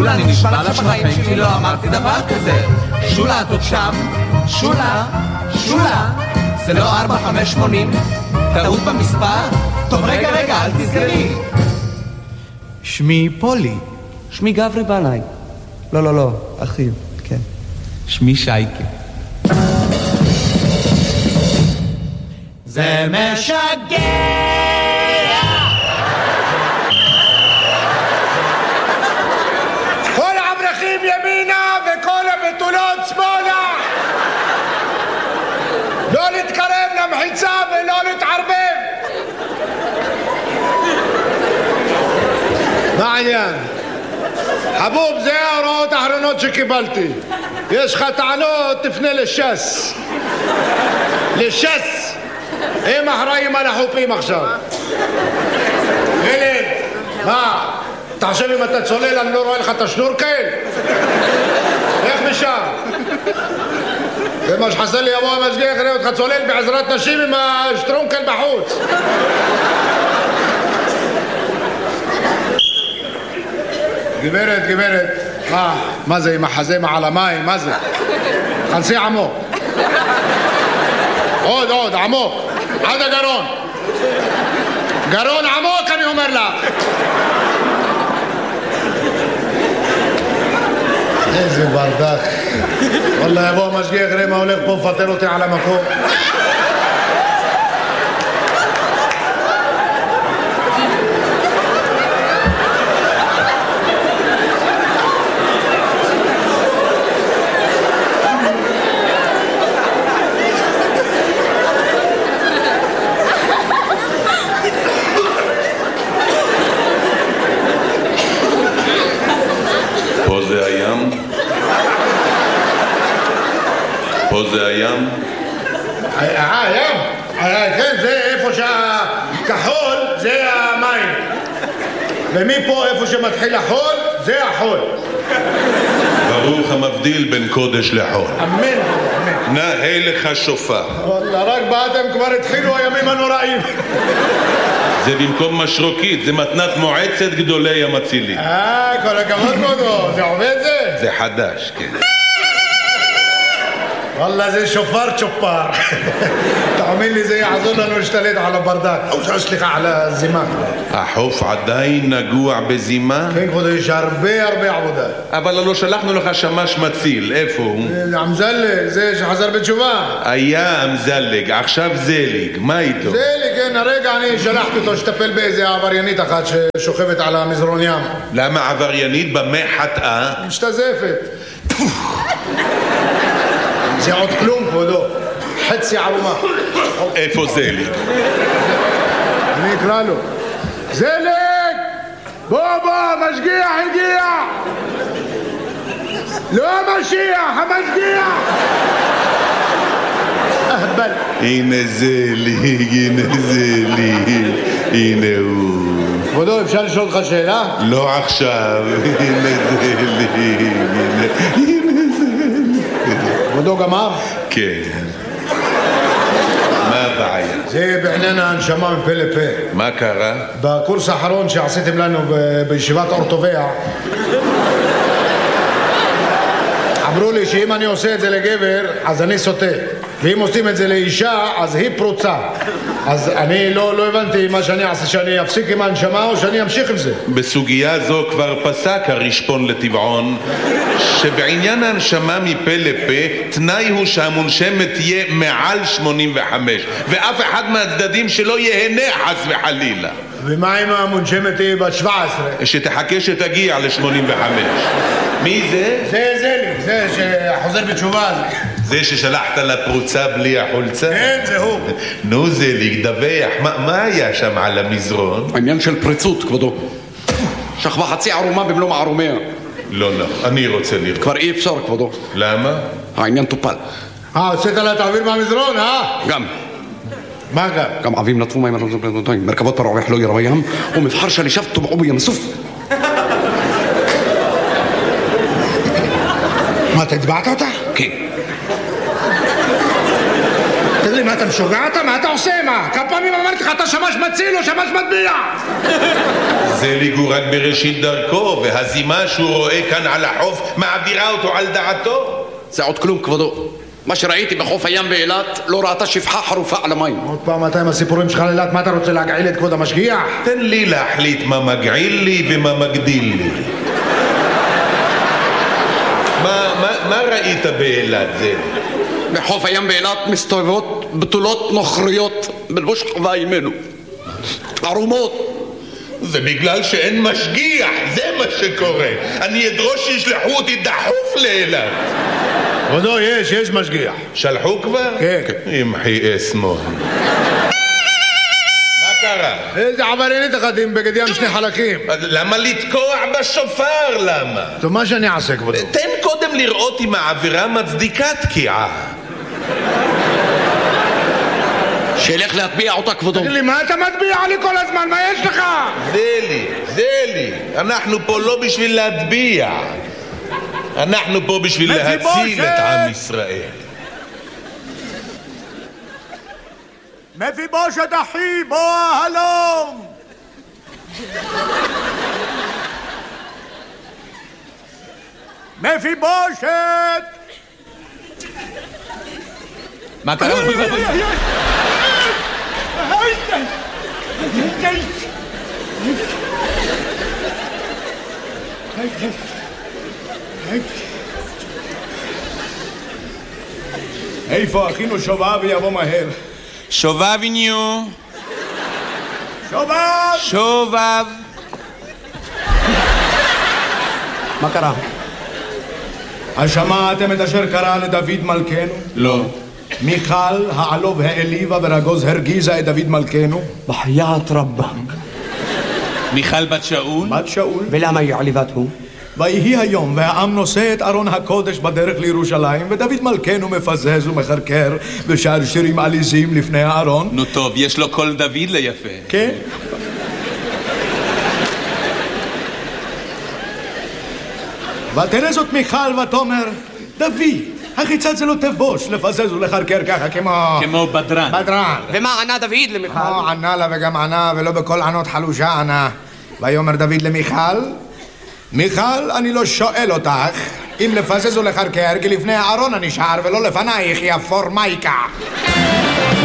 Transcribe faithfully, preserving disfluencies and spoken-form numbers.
שולה, אני נשבע לך בחיים שלי לא אמרתי דבר כזה. שולה, את עוד שם? שולה, שולה, זה לא ארבע חמש שמונים? טעות במספר? טוב, רגע, רגע, אל תסגרי. שמי פולי. שמי גברי בנאי. לא, לא, לא, אחי, כן. שמי שייקה. זה משגע. כל האברכים ימינה וכל הבתולות שמאלה. לא להתקרב למחיצה ולא להתערבב. מה העניין? חבוב, זה ההוראות האחרונות שקיבלתי. יש לך טענות, תפנה לש"ס. לש"ס. הם אחראים על החופים עכשיו. ילד, מה? אתה חושב אם אתה צולל אני לא רואה לך את השנורקל? איך משם? זה מה שחסר לי, יבוא המשגיח יראה אותך צולל בעזרת נשים עם השטרונקל בחוץ. גברת, גברת, מה? מה זה עם החזה מעל המים? מה זה? חנסי עמוק. עוד, עוד, עמוק. עד הגרון. גרון עמוק אני אומר לך. איזה ברדק. וואלה יבוא המשגיח יראה מה הולך פה מפטר אותי על המקום. פה זה הים? אה, הים? כן, זה איפה שהכחול זה המים. ומפה איפה שמתחיל החול זה החול. ברוך המבדיל בין קודש לחול. אמן, אמן. נאה לך שופר. וואלה, רק באתם כבר התחילו הימים הנוראים. זה במקום משרוקית, זה מתנת מועצת גדולי המצילים. אה, כל הכבוד כבודו, זה עובד זה? זה חדש, כן. וואלה זה שופר צ'ופר. תאמין לי זה יעזור לנו להשתלט על הברדק. או סליחה על הזימה. החוף עדיין נגוע בזימה? כן כבודו, יש הרבה הרבה עבודה. אבל לא שלחנו לך שמש מציל, איפה הוא? אמזלג, זה שחזר בתשובה. היה אמזלג, עכשיו זליג, מה איתו? זליג, כן, הרגע אני שלחתי אותו שטפל באיזה עבריינית אחת ששוכבת על המזרון ים. למה עבריינית? במה חטאה? משתזפת. זה עוד כלום כבודו, חצי ערומה. איפה זליג? אני אקרא לו. זליג! בוא בוא, משגיח הגיע! לא המשיח, המשגיח! אהבל. הנה זליג, הנה זליג, הנה הוא. כבודו, אפשר לשאול אותך שאלה? לא עכשיו, הנה זליג, הנה, הנה זליג. כבודו גמר? כן. מה הבעיה? זה בעניין ההנשמה מפה לפה. מה קרה? בקורס האחרון שעשיתם לנו בישיבת אורטוביה אמרו לי שאם אני עושה את זה לגבר אז אני סוטה, ואם עושים את זה לאישה אז היא פרוצה. אז אני לא, לא הבנתי מה שאני אעשה, שאני אפסיק עם ההנשמה או שאני אמשיך עם זה. בסוגיה זו כבר פסק הרשפון לטבעון שבעניין ההנשמה מפה לפה תנאי הוא שהמונשמת תהיה מעל שמונים וחמש ואף אחד מהצדדים שלא יהנה חס וחלילה. ומה אם המונשמת היא בת שבע עשרה? שתחכה שתגיע ל-שמונים וחמש. מי זה? זה זה לי, זה שחוזר בתשובה הזה. זה ששלחת לפרוצה בלי החולצה? כן, זה הוא. נו זה לי, דווח, מה, מה היה שם על המזרון? העניין של פריצות, כבודו. שכבה חצי ערומה במלוא מערומיה. לא, לא, אני רוצה לראות. כבר אי אפשר, כבודו. למה? העניין טופל. אה, הוצאת לה תעביר במזרון, אה? גם. מה גם? גם עבים נטפו מים מרכבות פרעוח לא ירו ים ומבחר שלישב טובעו בים סוף. מה, אתה הצבעת אותה? כן. אתה תגיד לי, מה אתה משוגע אתה? מה אתה עושה? מה? כמה פעמים אמרתי לך, אתה שמש מציל או שמש מטביע? זליג הוא רק בראשית דרכו, והזימה שהוא רואה כאן על החוף מעבירה אותו על דעתו. זה עוד כלום, כבודו. מה שראיתי בחוף הים באילת לא ראתה שפחה חרופה על המים. עוד פעם אתה עם הסיפורים שלך לאילת, מה אתה רוצה להגעיל את כבוד המשגיח? תן לי להחליט מה מגעיל לי ומה מגדיל לי. מה, מה, מה ראית באילת זה? בחוף הים באילת מסתובבות בתולות נוכריות בלבוש חווה אימנו. ערומות. זה בגלל שאין משגיח, זה מה שקורה. אני אדרוש שישלחו אותי דחוף לאילת. כבודו, יש, יש משגיח. שלחו כבר? כן. ימחי אסמו. מה קרה? איזה עבריינית אחת עם בגד ים שני חלקים. למה לתקוע בשופר? למה? טוב, מה שאני אעשה, כבודו? תן קודם לראות אם העבירה מצדיקה תקיעה. שילך להטביע אותה, כבודו. תגיד לי, מה אתה מטביע לי כל הזמן? מה יש לך? זה לי, זה לי. אנחנו פה לא בשביל להטביע. אנחנו פה בשביל להציל את עם ישראל. מפיבושת אחי, בוא הלום! מפיבושת! מה קרה? איפה אחינו שובב ויבוא מהר? שובב עניו. שובב! שובב. מה קרה? השמעתם את אשר קרה לדוד מלכנו? לא. מיכל העלוב העליבה ורגוז הרגיזה את דוד מלכנו? בחיית רבה. מיכל בת שאול? בת שאול. ולמה היא עליבתו? ויהי היום והעם נושא את ארון הקודש בדרך לירושלים, ודוד מלכנו מפזז ומחרקר ושר שירים עליזים לפני הארון. נו טוב, יש לו קול דוד ליפה. כן? ותראה זאת מיכל ותאמר, דוד, החיצת זה לא תבוש לפזז ולחרקר ככה כמו... כמו בדרן. בדרן. ומה ענה דוד למיכל? לא ענה לה וגם ענה, ולא בכל ענות חלושה ענה. ויאמר דוד למיכל, מיכל, אני לא שואל אותך אם לפזז ולחרקר, כי לפני הארון אני שר ולא לפנייך, יא פורמייקה.